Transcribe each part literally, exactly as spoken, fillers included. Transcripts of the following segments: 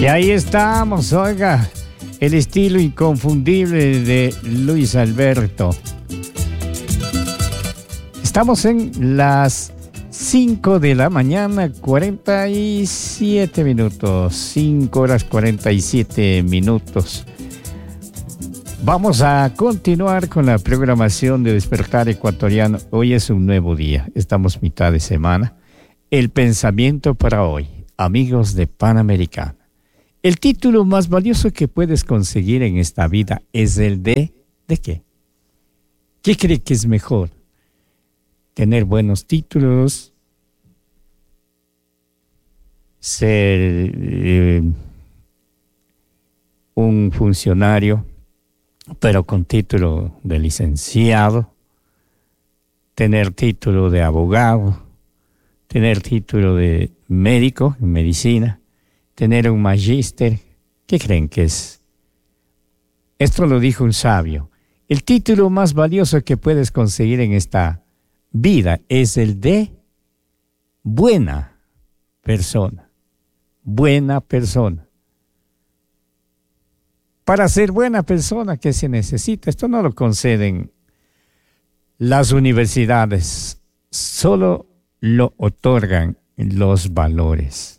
Y ahí estamos, oiga, el estilo inconfundible de Luis Alberto. Estamos en las cinco de la mañana, cuarenta y siete minutos, cinco horas cuarenta y siete minutos. Vamos a continuar con la programación de Despertar Ecuatoriano. Hoy es un nuevo día, estamos mitad de semana. El pensamiento para hoy, amigos de Panamericana. El título más valioso que puedes conseguir en esta vida es el de... ¿De qué? ¿Qué cree que es mejor? ¿Tener buenos títulos? ¿Ser eh, un funcionario, pero con título de licenciado? ¿Tener título de abogado? ¿Tener título de médico en medicina? Tener un magíster, ¿qué creen que es? Esto lo dijo un sabio. El título más valioso que puedes conseguir en esta vida es el de buena persona. Buena persona. Para ser buena persona, ¿qué se necesita? Esto no lo conceden las universidades, solo lo otorgan los valores.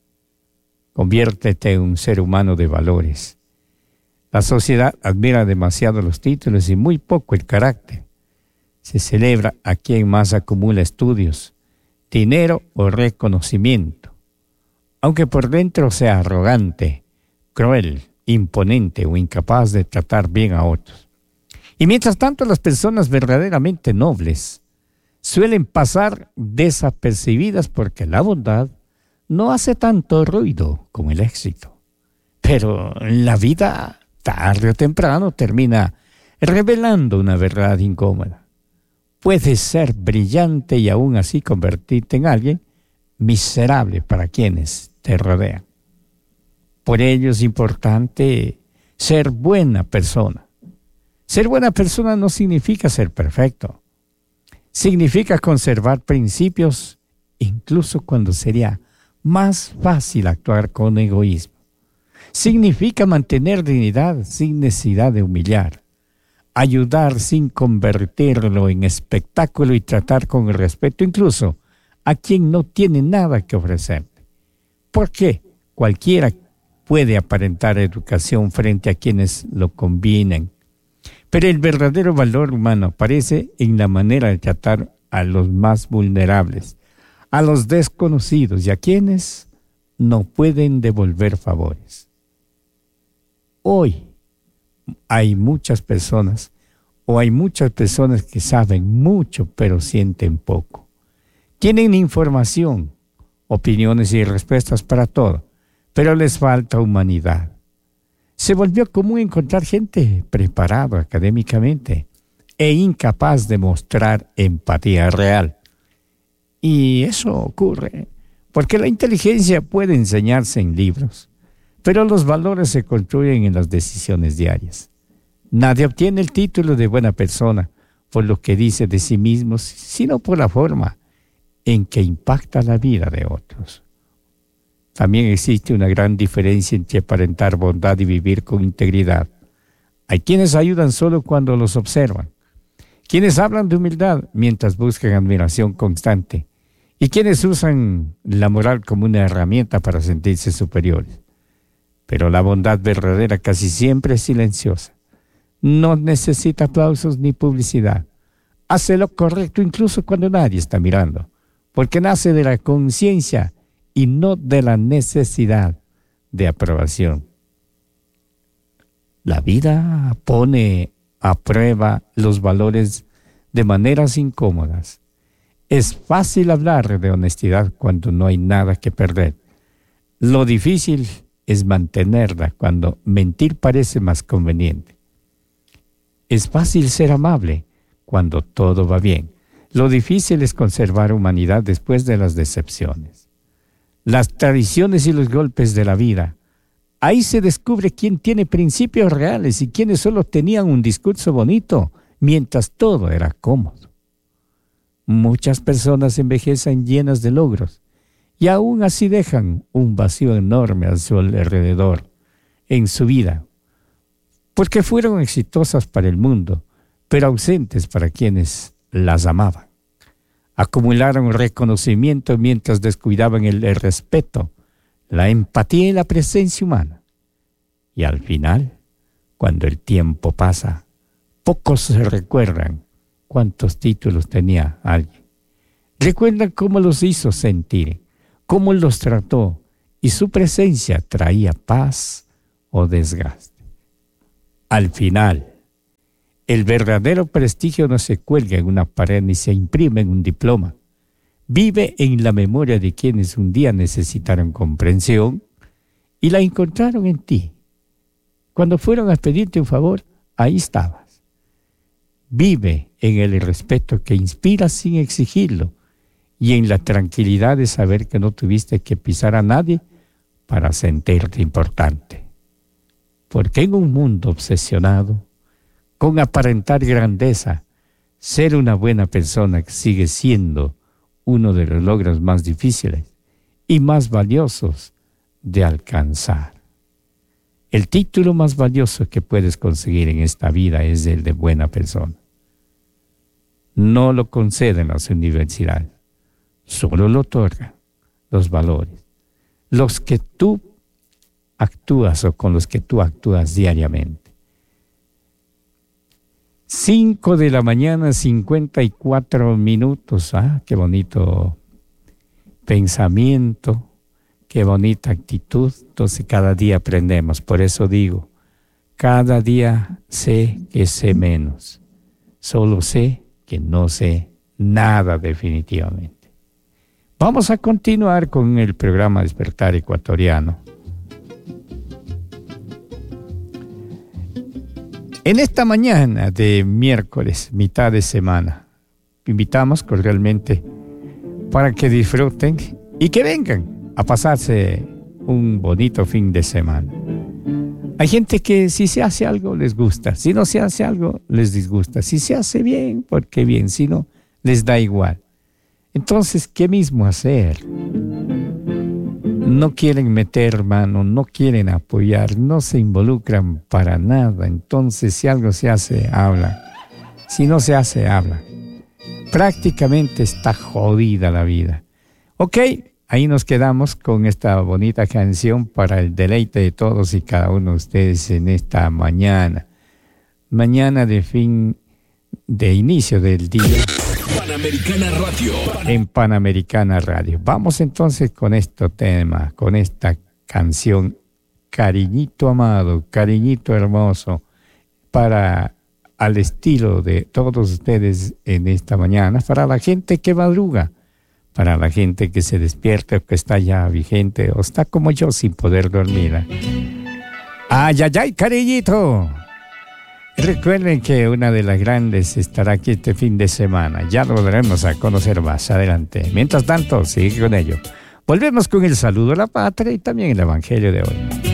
Conviértete en un ser humano de valores. La sociedad admira demasiado los títulos y muy poco el carácter. Se celebra a quien más acumula estudios, dinero o reconocimiento. Aunque por dentro sea arrogante, cruel, imponente o incapaz de tratar bien a otros. Y mientras tanto, las personas verdaderamente nobles suelen pasar desapercibidas porque la bondad no hace tanto ruido como el éxito. Pero la vida, tarde o temprano, termina revelando una verdad incómoda. Puedes ser brillante y aún así convertirte en alguien miserable para quienes te rodean. Por ello es importante ser buena persona. Ser buena persona no significa ser perfecto. Significa conservar principios incluso cuando sería más fácil actuar con egoísmo. Significa mantener dignidad sin necesidad de humillar, ayudar sin convertirlo en espectáculo y tratar con respeto incluso a quien no tiene nada que ofrecerte. Porque cualquiera puede aparentar educación frente a quienes lo combinen, pero el verdadero valor humano aparece en la manera de tratar a los más vulnerables, a los desconocidos y a quienes no pueden devolver favores. Hoy hay muchas personas, o hay muchas personas que saben mucho pero sienten poco. Tienen información, opiniones y respuestas para todo, pero les falta humanidad. Se volvió común encontrar gente preparada académicamente e incapaz de mostrar empatía real. Y eso ocurre porque la inteligencia puede enseñarse en libros, pero los valores se construyen en las decisiones diarias. Nadie obtiene el título de buena persona por lo que dice de sí mismo, sino por la forma en que impacta la vida de otros. También existe una gran diferencia entre aparentar bondad y vivir con integridad. Hay quienes ayudan solo cuando los observan, quienes hablan de humildad mientras buscan admiración constante, y quienes usan la moral como una herramienta para sentirse superiores. Pero la bondad verdadera casi siempre es silenciosa. No necesita aplausos ni publicidad. Hace lo correcto incluso cuando nadie está mirando, porque nace de la conciencia y no de la necesidad de aprobación. La vida pone a prueba los valores de maneras incómodas. Es fácil hablar de honestidad cuando no hay nada que perder. Lo difícil es mantenerla cuando mentir parece más conveniente. Es fácil ser amable cuando todo va bien. Lo difícil es conservar humanidad después de las decepciones. Las tradiciones y los golpes de la vida. Ahí se descubre quién tiene principios reales y quiénes solo tenían un discurso bonito mientras todo era cómodo. Muchas personas envejecen llenas de logros y aún así dejan un vacío enorme a su alrededor en su vida, porque fueron exitosas para el mundo, pero ausentes para quienes las amaban. Acumularon reconocimiento mientras descuidaban el, el respeto, la empatía y la presencia humana. Y al final, cuando el tiempo pasa, pocos se recuerdan cuántos títulos tenía alguien. Recuerdan cómo los hizo sentir, cómo los trató, y su presencia traía paz o desgaste. Al final, el verdadero prestigio no se cuelga en una pared ni se imprime en un diploma. Vive en la memoria de quienes un día necesitaron comprensión y la encontraron en ti. Cuando fueron a pedirte un favor, ahí estabas. Vive en el respeto que inspira sin exigirlo y en la tranquilidad de saber que no tuviste que pisar a nadie para sentirte importante. Porque en un mundo obsesionado con aparentar grandeza, ser una buena persona sigue siendo uno de los logros más difíciles y más valiosos de alcanzar. El título más valioso que puedes conseguir en esta vida es el de buena persona. No lo conceden las universidades, solo lo otorgan los valores, los que tú actúas o con los que tú actúas diariamente. Cinco de la mañana, cincuenta y cuatro minutos. Ah, qué bonito pensamiento, qué bonita actitud. Entonces cada día aprendemos. Por eso digo, cada día sé que sé menos. Solo sé que no sé nada definitivamente. Vamos a continuar con el programa Despertar Ecuatoriano. En esta mañana de miércoles, mitad de semana, invitamos cordialmente para que disfruten y que vengan a pasarse un bonito fin de semana. Hay gente que si se hace algo les gusta, si no se hace algo les disgusta, si se hace bien, porque bien, si no, les da igual. Entonces, ¿qué mismo hacer? No quieren meter mano, no quieren apoyar, no se involucran para nada. Entonces, si algo se hace, habla. Si no se hace, habla. Prácticamente está jodida la vida. Ok, ahí nos quedamos con esta bonita canción para el deleite de todos y cada uno de ustedes en esta mañana. Mañana de fin, de inicio del día. Panamericana Radio. En Panamericana Radio. Vamos entonces con este tema, con esta canción, Cariñito Amado, Cariñito Hermoso, para al estilo de todos ustedes en esta mañana, para la gente que madruga, para la gente que se despierta o que está ya vigente o está como yo sin poder dormir. ¡Ay, ay, ay, cariñito! Recuerden que una de las grandes estará aquí este fin de semana. Ya lo daremos a conocer más adelante. Mientras tanto, sigue con ello. Volvemos con el saludo a la patria y también el evangelio de hoy.